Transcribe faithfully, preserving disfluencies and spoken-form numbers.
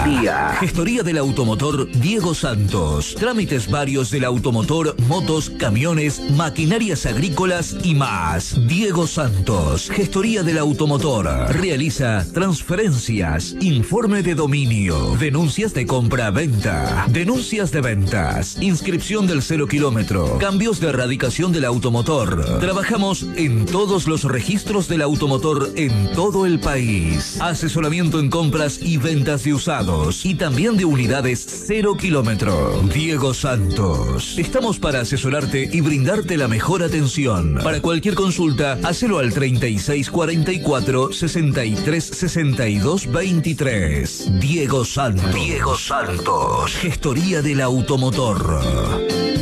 al día. Gestoría del automotor Diego Santos. Trámites varios del automotor, motos, camiones, maquinarias agrícolas y más. Diego Santos. Gestoría del automotor. Realiza transferencias, informe de dominio, denuncias de compra-venta, denuncias de ventas, inscripción del cero kilómetro, cambios de erradicación del automotor. Trabajamos en todos los registros del automotor en todo el país. Asesoramiento en compras y ventas de usados y también de unidades cero kilómetro. Diego Santos. Estamos para asesorarte y brindarte la mejor atención. Para cualquier consulta, hacelo al treinta y seis cuarenta y cuatro, sesenta y tres sesenta y dos veintitrés. Diego Santos. Diego Santos. Gestoría del automotor.